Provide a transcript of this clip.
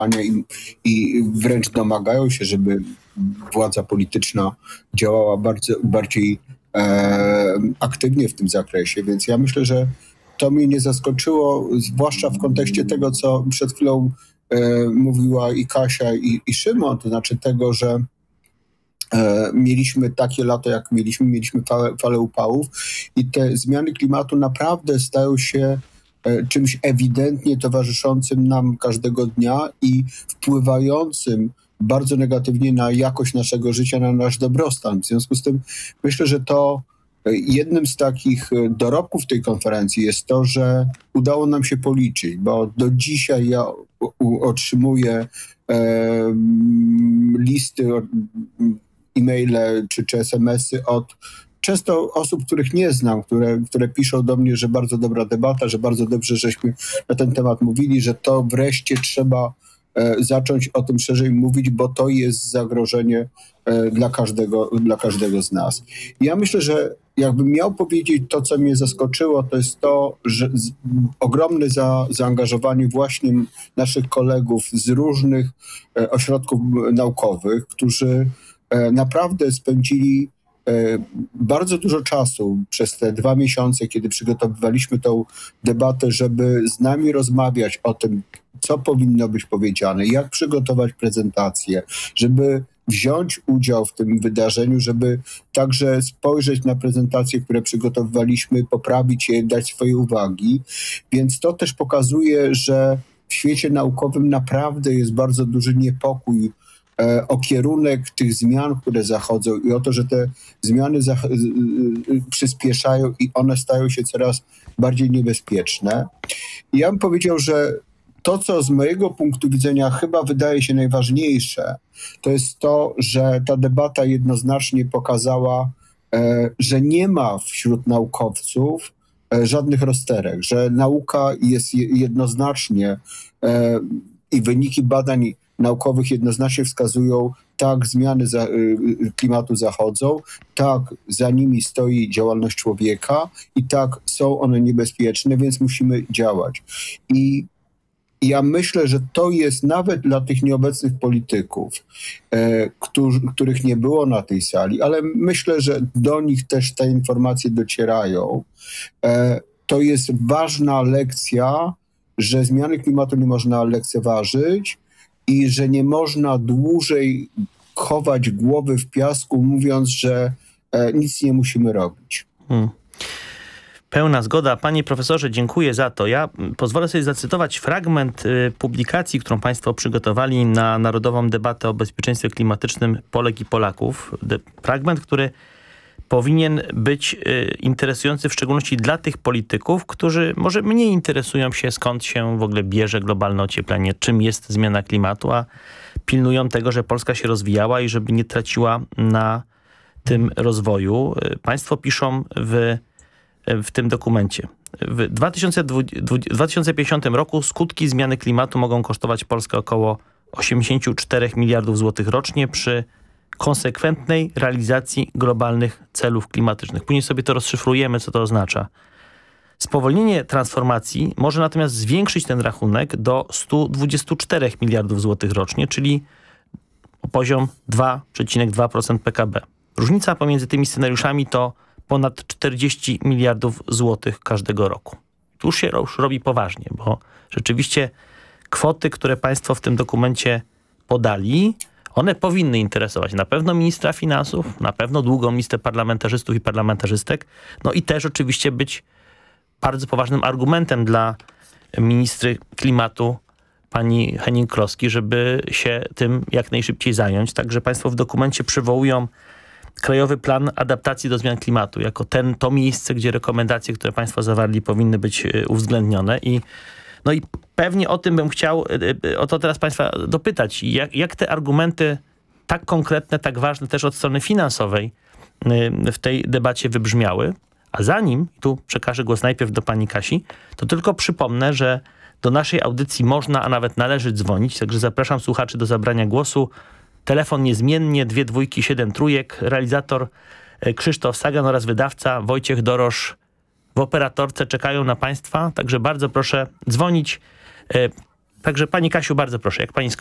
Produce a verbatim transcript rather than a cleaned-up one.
i, i wręcz domagają się, żeby władza polityczna działała bardzo, bardziej e, aktywnie w tym zakresie, więc ja myślę, że to mnie nie zaskoczyło, zwłaszcza w kontekście tego, co przed chwilą e, mówiła i Kasia, i, i Szymon, to znaczy tego, że e, mieliśmy takie lato, jak mieliśmy, mieliśmy falę, falę upałów i te zmiany klimatu naprawdę stają się e, czymś ewidentnie towarzyszącym nam każdego dnia i wpływającym bardzo negatywnie na jakość naszego życia, na nasz dobrostan. W związku z tym myślę, że to jednym z takich dorobków tej konferencji jest to, że udało nam się policzyć, bo do dzisiaj ja otrzymuję e, listy, e-maile czy, czy es em esy od często osób, których nie znam, które, które piszą do mnie, że bardzo dobra debata, że bardzo dobrze żeśmy na ten temat mówili, że to wreszcie trzeba e, zacząć o tym szerzej mówić, bo to jest zagrożenie e, dla każdego, dla każdego z nas. I ja myślę, że jakbym miał powiedzieć to, co mnie zaskoczyło, to jest to, że z, ogromne za, zaangażowanie właśnie naszych kolegów z różnych e, ośrodków naukowych, którzy e, naprawdę spędzili e, bardzo dużo czasu przez te dwa miesiące, kiedy przygotowywaliśmy tą debatę, żeby z nami rozmawiać o tym, co powinno być powiedziane, jak przygotować prezentację, żeby wziąć udział w tym wydarzeniu, żeby także spojrzeć na prezentacje, które przygotowywaliśmy, poprawić je, dać swoje uwagi. Więc to też pokazuje, że w świecie naukowym naprawdę jest bardzo duży niepokój e, o kierunek tych zmian, które zachodzą i o to, że te zmiany zach- przyspieszają i one stają się coraz bardziej niebezpieczne. I ja bym powiedział, że to, co z mojego punktu widzenia chyba wydaje się najważniejsze, to jest to, że ta debata jednoznacznie pokazała, e, że nie ma wśród naukowców e, żadnych rozterek, że nauka jest jednoznacznie e, i wyniki badań naukowych jednoznacznie wskazują, tak, zmiany za, y, klimatu zachodzą, tak, za nimi stoi działalność człowieka i tak, są one niebezpieczne, więc musimy działać. I ja myślę, że to jest nawet dla tych nieobecnych polityków, e, którzy, których nie było na tej sali, ale myślę, że do nich też te informacje docierają. E, to jest ważna lekcja, że zmiany klimatu nie można lekceważyć i że nie można dłużej chować głowy w piasku, mówiąc, że e, nic nie musimy robić. Hmm. Pełna zgoda. Panie profesorze, dziękuję za to. Ja pozwolę sobie zacytować fragment y, publikacji, którą państwo przygotowali na Narodową Debatę o Bezpieczeństwie Klimatycznym Polek i Polaków. De- fragment, który powinien być y, interesujący w szczególności dla tych polityków, którzy może mniej interesują się, skąd się w ogóle bierze globalne ocieplenie, czym jest zmiana klimatu, a pilnują tego, że Polska się rozwijała i żeby nie traciła na tym rozwoju. Y, państwo piszą w w tym dokumencie. W dwa tysiące pięćdziesiątym roku skutki zmiany klimatu mogą kosztować Polskę około osiemdziesiąt cztery miliardów złotych rocznie przy konsekwentnej realizacji globalnych celów klimatycznych. Później sobie to rozszyfrujemy, co to oznacza. Spowolnienie transformacji może natomiast zwiększyć ten rachunek do sto dwadzieścia cztery miliardów złotych rocznie, czyli o poziom dwa przecinek dwa procent P K B. Różnica pomiędzy tymi scenariuszami to ponad czterdzieści miliardów złotych każdego roku. Tu już się już robi poważnie, bo rzeczywiście kwoty, które państwo w tym dokumencie podali, one powinny interesować na pewno ministra finansów, na pewno długą listę parlamentarzystów i parlamentarzystek, no i też oczywiście być bardzo poważnym argumentem dla ministry klimatu pani Hennig-Kloski, żeby się tym jak najszybciej zająć. Także państwo w dokumencie przywołują Krajowy Plan Adaptacji do Zmian Klimatu jako ten, to miejsce, gdzie rekomendacje, które państwo zawarli, powinny być uwzględnione. I, no i pewnie o tym bym chciał o to teraz państwa dopytać. Jak, jak te argumenty tak konkretne, tak ważne też od strony finansowej w tej debacie wybrzmiały? A zanim, tu przekażę głos najpierw do pani Kasi, to tylko przypomnę, że do naszej audycji można, a nawet należy dzwonić, także zapraszam słuchaczy do zabrania głosu. Telefon niezmiennie, dwie dwójki, siedem trójek, realizator Krzysztof Sagan oraz wydawca Wojciech Dorosz w operatorce czekają na państwa, także bardzo proszę dzwonić. Także pani Kasiu, bardzo proszę, jak pani